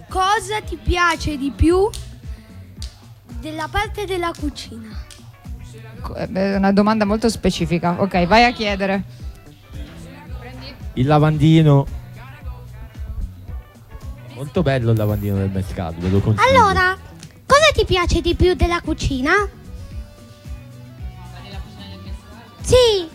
Cosa ti piace di più della parte della cucina? È una domanda molto specifica. Ok, vai a chiedere. Il lavandino. Molto bello il lavandino del Mescal, ve lo consiglio. Allora, cosa ti piace di più della cucina? Sì.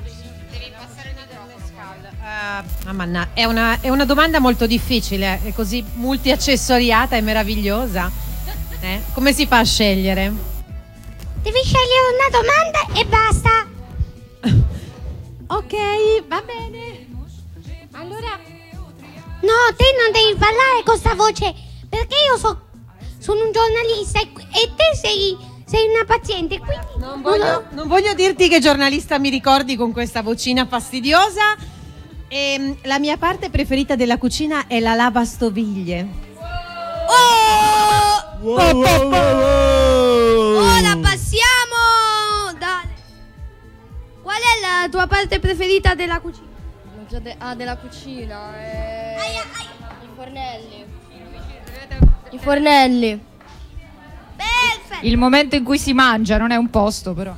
È una domanda molto difficile, è così multiaccessoriata e meravigliosa. Come si fa a scegliere? Devi scegliere una domanda e basta. Ok, va bene. Allora, No, te non devi parlare con sta voce, perché io sono un giornalista e te sei una paziente, quindi non voglio dirti che giornalista mi ricordi con questa vocina fastidiosa. La mia parte preferita della cucina è la lavastoviglie. Ora passiamo. Qual è la tua parte preferita della cucina? Della cucina. I fornelli. Perfetto. Il momento in cui si mangia, non è un posto però.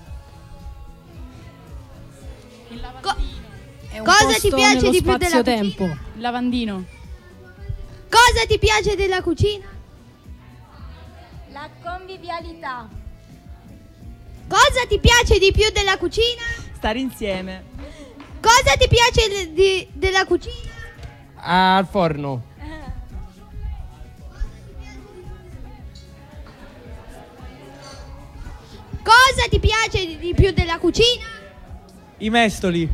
Cosa ti piace di più della cucina? Il lavandino. Cosa ti piace della cucina? La convivialità. Cosa ti piace di più della cucina? Stare insieme. Cosa ti piace della cucina? Al forno. Cosa ti piace di più della cucina? I mestoli.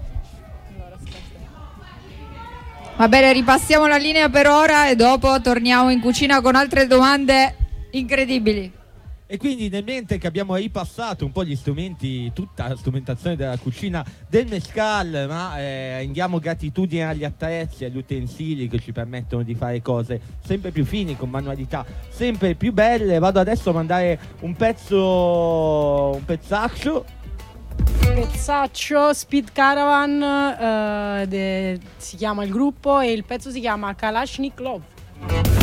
Va bene, ripassiamo la linea per ora e dopo torniamo in cucina con altre domande incredibili. E quindi nel mente che abbiamo ripassato un po' gli strumenti, tutta la strumentazione della cucina del Mescal, ma rendiamo gratitudine agli attrezzi, agli utensili che ci permettono di fare cose sempre più fini, con manualità sempre più belle. Vado adesso a mandare un pezzaccio. Speed Caravan si chiama il gruppo e il pezzo si chiama Kalashnikov.